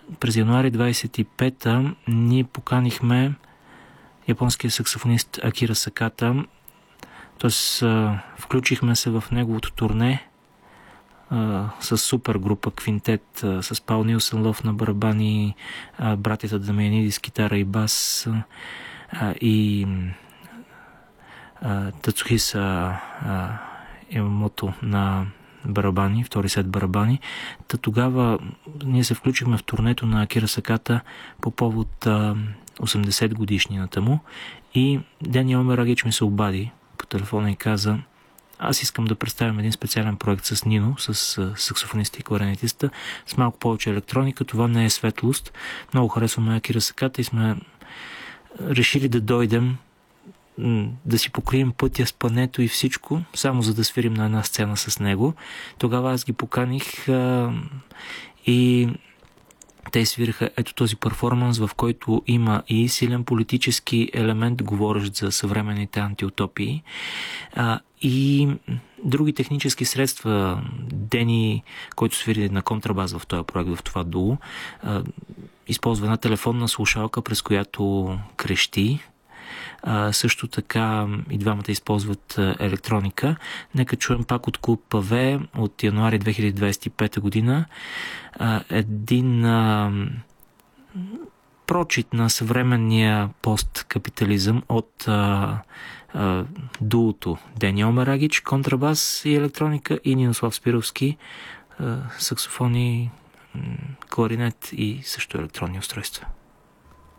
през януари 25-та ние поканихме японския саксофонист Акира Саката. Тоест, включихме се в неговото турне с супер група Квинтет, с Пал Нилсен Лов на барабани, братята Дамианидис китара и бас и Тацухиса Ямамото на барабани, втори сет барабани. Тогава ние се включихме в турнето на Акира Саката по повод 80 годишнината му и Дени Омерагич ми се обади по телефона и каза: аз искам да представим един специален проект с Нино, с саксофониста и кларинетиста, с малко повече електроника. Това не е светлост. Много харесваме Акира Саката и сме решили да дойдем, да си покрием пътя с пането и всичко, само за да свирим на една сцена с него. Тогава аз ги поканих и те свираха ето този перформанс, в който има и силен политически елемент, говорещ за съвременните антиутопии, и други технически средства. Дени, който свири на контрабас в този проект, в това дуо, използва една телефонна слушалка, през която крещи. Също така и двамата използват електроника. Нека чуем пак от Клуб Паве от януари 2025 година един прочит на съвременния посткапитализъм от дуото Дени Омерагич, контрабас и електроника, и Нинослав Спировски, саксофони, кларинет и също електронни устройства.